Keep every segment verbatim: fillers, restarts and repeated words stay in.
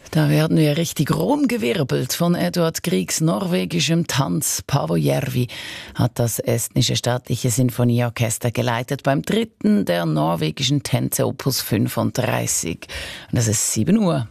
Da werden wir richtig rumgewirbelt von Edvard Griegs norwegischem Tanz. Paavo Järvi hat das estnische staatliche Sinfonieorchester geleitet beim dritten der norwegischen Tänze Opus fünfunddreißig. Und das ist sieben Uhr.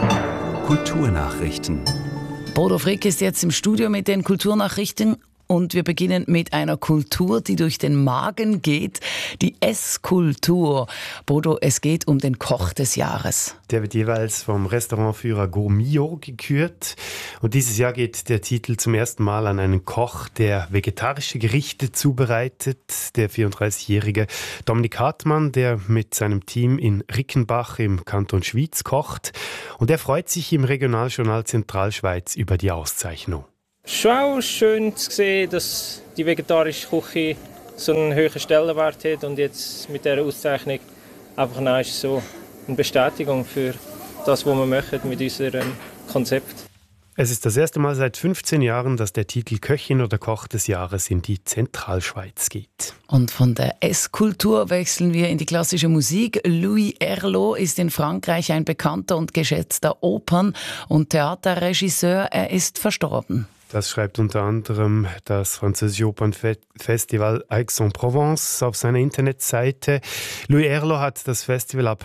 Kulturnachrichten. Bodo Frick ist jetzt im Studio mit den Kulturnachrichten. Und wir beginnen mit einer Kultur, die durch den Magen geht, die Esskultur. Bodo, es geht um den Koch des Jahres. Der wird jeweils vom Restaurantführer Gourmillot gekürt. Und dieses Jahr geht der Titel zum ersten Mal an einen Koch, der vegetarische Gerichte zubereitet. Der vierunddreißigjährige Dominik Hartmann, der mit seinem Team in Rickenbach im Kanton Schwyz kocht. Und er freut sich im Regionaljournal Zentralschweiz über die Auszeichnung. Schon auch schön zu sehen, dass die vegetarische Küche so einen hohen Stellenwert hat und jetzt mit dieser Auszeichnung einfach noch ist so eine Bestätigung für das, was wir machen mit unserem Konzept. Es ist das erste Mal seit fünfzehn Jahren, dass der Titel Köchin oder Koch des Jahres in die Zentralschweiz geht. Und von der Esskultur wechseln wir in die klassische Musik. Louis Herlot ist in Frankreich ein bekannter und geschätzter Opern- und Theaterregisseur. Er ist verstorben. Das schreibt unter anderem das französische Opernfestival Aix-en-Provence auf seiner Internetseite. Louis Herlot hat das Festival ab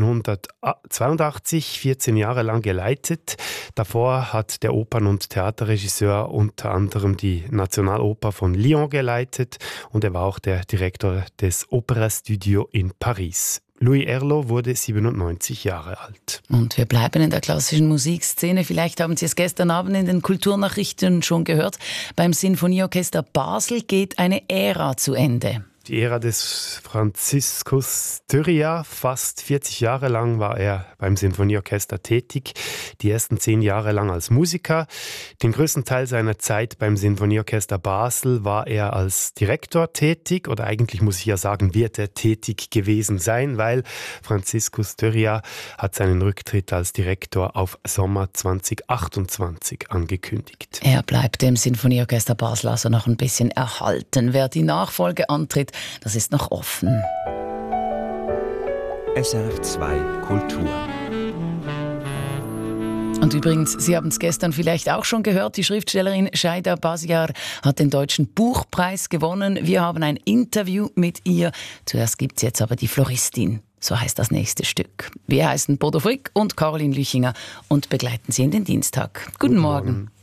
neunzehnhundertzweiundachtzig vierzehn Jahre lang geleitet. Davor hat der Opern- und Theaterregisseur unter anderem die Nationaloper von Lyon geleitet und er war auch der Direktor des Opéra Studio in Paris. Louis Herlot wurde siebenundneunzig Jahre alt. Und wir bleiben in der klassischen Musikszene. Vielleicht haben Sie es gestern Abend in den Kulturnachrichten schon gehört. Beim Sinfonieorchester Basel geht eine Ära zu Ende. Die Ära des Franziskus Thyrja. Fast vierzig Jahre lang war er beim Sinfonieorchester tätig. Die ersten zehn Jahre lang als Musiker. Den größten Teil seiner Zeit beim Sinfonieorchester Basel war er als Direktor tätig. Oder eigentlich muss ich ja sagen, wird er tätig gewesen sein, weil Franziskus Thyrja hat seinen Rücktritt als Direktor auf Sommer zweitausendachtundzwanzig angekündigt. Er bleibt dem Sinfonieorchester Basel also noch ein bisschen erhalten. Wer die Nachfolge antritt, das ist noch offen. S R F zwei Kultur. Und übrigens, Sie haben es gestern vielleicht auch schon gehört, die Schriftstellerin Shaida Basiar hat den Deutschen Buchpreis gewonnen. Wir haben ein Interview mit ihr. Zuerst gibt es jetzt aber die Floristin. So heißt das nächste Stück. Wir heißen Bodo Frick und Caroline Lüchinger und begleiten Sie in den Dienstag. Guten, Guten Morgen. Morgen.